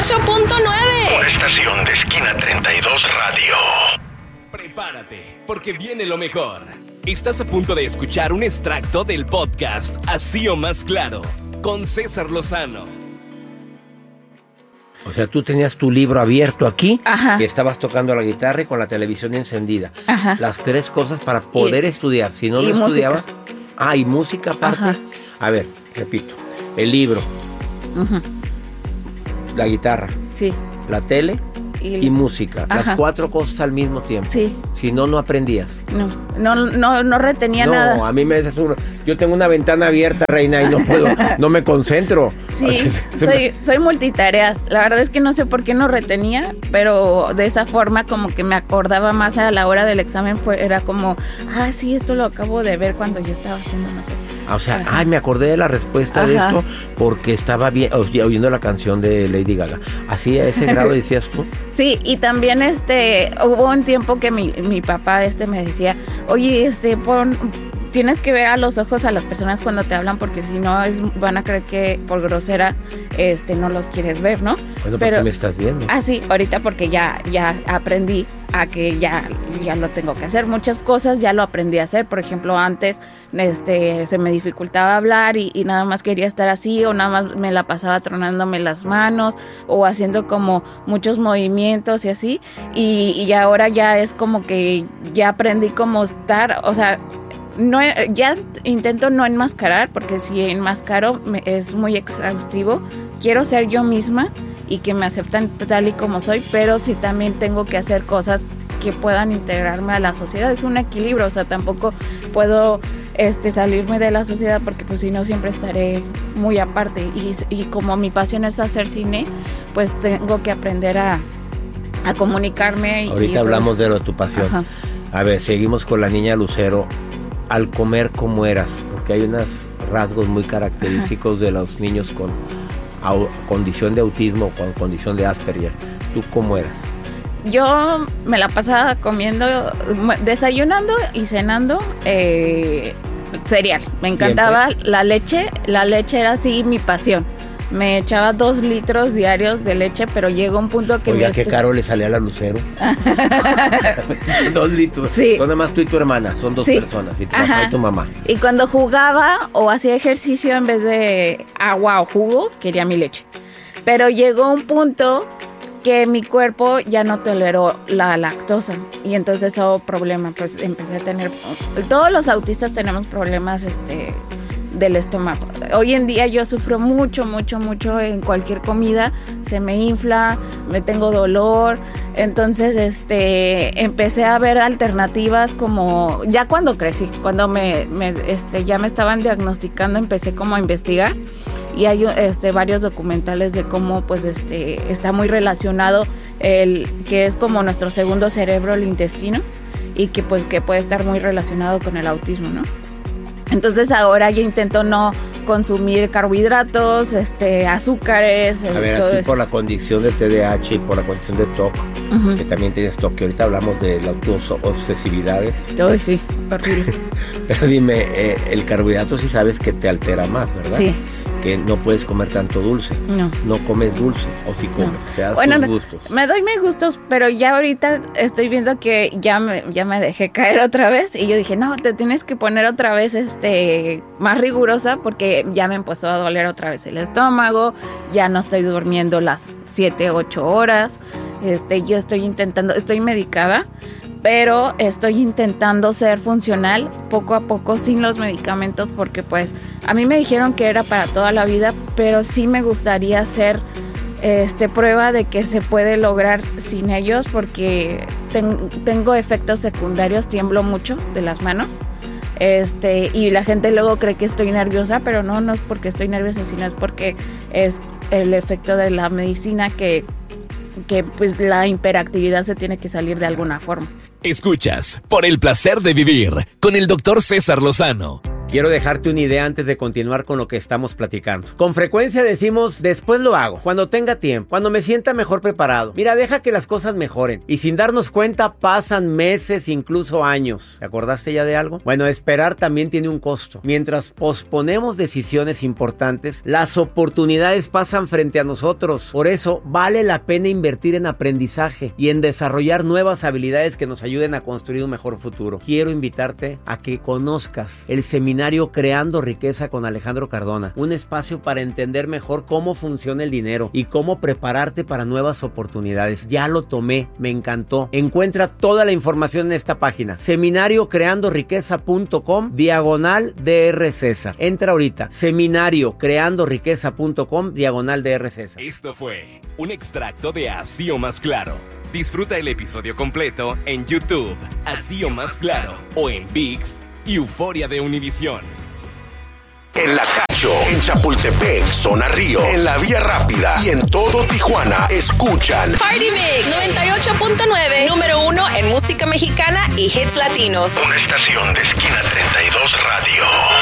98.9. Por estación de Esquina 32 Radio. Prepárate, porque viene lo mejor. Estás a punto de escuchar un extracto del podcast Así o Más Claro, con César Lozano. O sea, tú tenías tu libro abierto aquí. Ajá. Y estabas tocando la guitarra y con la televisión encendida. Ajá. Las tres cosas para poder estudiar. Si no, no estudiabas. Ah, y música aparte. Ajá. A ver, repito. El libro. Uh-huh. La guitarra. Sí. La tele y música. Ajá. Las cuatro cosas al mismo tiempo. Sí. Si no, no aprendías. No retenía nada. No, a mí me dices yo tengo una ventana abierta, reina, y no puedo, no me concentro. Sí, soy multitareas. La verdad es que no sé por qué no retenía, pero de esa forma como que me acordaba más a la hora del examen. Era como, sí, esto lo acabo de ver cuando yo estaba haciendo, no sé. O sea, me acordé de la respuesta de esto porque estaba oyendo la canción de Lady Gaga. ¿Así a ese grado decías tú? Sí, y también hubo un tiempo que mi papá me decía, oye, tienes que ver a los ojos a las personas cuando te hablan, porque si no van a creer que por grosera no los quieres ver, ¿no? Bueno, pero sí me estás viendo. Sí, ahorita porque ya aprendí a que ya lo tengo que hacer. Muchas cosas ya lo aprendí a hacer. Por ejemplo, antes se me dificultaba hablar y nada más quería estar así, o nada más me la pasaba tronándome las manos o haciendo como muchos movimientos y así. Y ahora ya es como que ya aprendí cómo estar, o sea, ya intento no enmascarar, porque si enmascaro es muy exhaustivo. Quiero ser yo misma y que me aceptan tal y como soy, pero sí también tengo que hacer cosas que puedan integrarme a la sociedad. Es un equilibrio, o sea, tampoco puedo salirme de la sociedad, porque pues si no siempre estaré muy aparte, y como mi pasión es hacer cine, pues tengo que aprender a comunicarme. Ahorita hablamos de tu pasión. Ajá. A ver, seguimos con la niña Lucero. Al comer, ¿cómo eras? Porque hay unos rasgos muy característicos de los niños con condición de autismo o con condición de Asperger. ¿Tú cómo eras? Yo me la pasaba comiendo, desayunando y cenando cereal. Me encantaba la leche era así mi pasión. Me echaba 2 litros diarios de leche, pero llegó un punto que... Oiga, qué caro le salía a la Lucero. 2 litros. Sí. Son además tú y tu hermana, son 2 personas, y tu papá y tu mamá. Y cuando jugaba o hacía ejercicio, en vez de agua o jugo, quería mi leche. Pero llegó un punto que mi cuerpo ya no toleró la lactosa, y entonces hubo problema, pues empecé a tener... Todos los autistas tenemos problemas del estómago. Hoy en día yo sufro mucho en cualquier comida, se me infla, me tengo dolor. Entonces empecé a ver alternativas, como ya cuando crecí, cuando ya me estaban diagnosticando, empecé como a investigar, y hay varios documentales de cómo pues está muy relacionado que es como nuestro segundo cerebro, el intestino, y que puede estar muy relacionado con el autismo, ¿no? Entonces ahora yo intento no consumir carbohidratos, azúcares, a ver, todo aquí eso. Por la condición de TDAH y por la condición de TOC, uh-huh, que también tienes TOC, que ahorita hablamos de las obsesividades. Uy, sí, horrible. Pero dime, el carbohidrato sí sabes que te altera más, ¿verdad? Sí. Que no puedes comer tanto dulce. No comes dulce, o si comes, te das tus gustos. Me doy mis gustos, pero ya ahorita estoy viendo que ya me dejé caer otra vez, y yo dije, no, te tienes que poner otra vez más rigurosa, porque ya me empezó a doler otra vez el estómago, ya no estoy durmiendo las 7-8 horas, yo estoy medicada, pero estoy intentando ser funcional poco a poco sin los medicamentos, porque pues a mí me dijeron que era para toda la vida, pero sí me gustaría hacer prueba de que se puede lograr sin ellos, porque tengo efectos secundarios, tiemblo mucho de las manos, y la gente luego cree que estoy nerviosa, pero no es porque estoy nerviosa, sino es porque es el efecto de la medicina que pues la hiperactividad se tiene que salir de alguna forma. Escuchas Por el Placer de Vivir con el Dr. César Lozano. quiero dejarte una idea antes de continuar con lo que estamos platicando. Con frecuencia decimos, después lo hago, cuando tenga tiempo, cuando me sienta mejor preparado. Mira, deja que las cosas mejoren. Y sin darnos cuenta pasan meses, incluso años. ¿Te acordaste ya de algo? Bueno, esperar también tiene un costo. Mientras posponemos decisiones importantes, las oportunidades pasan frente a nosotros. Por eso vale la pena invertir en aprendizaje y en desarrollar nuevas habilidades que nos ayuden a construir un mejor futuro. Quiero invitarte a que conozcas el seminario Creando Riqueza con Alejandro Cardona, un espacio para entender mejor cómo funciona el dinero y cómo prepararte para nuevas oportunidades. Ya lo tomé, me encantó. Encuentra toda la información en esta página, seminariocreandoriqueza.com/Dr. César. Entra ahorita, seminariocreandoriqueza.com/Dr. César. Esto fue un extracto de Así o Más Claro. Disfruta el episodio completo en YouTube, Así o Más Claro, o en ViX y Euforia de Univisión. En La Cacho, en Chapultepec, Zona Río, en la Vía Rápida y en todo Tijuana, escuchan Party Mix 98.9, número 1 en música mexicana y hits latinos. una estación de Esquina 32 Radio.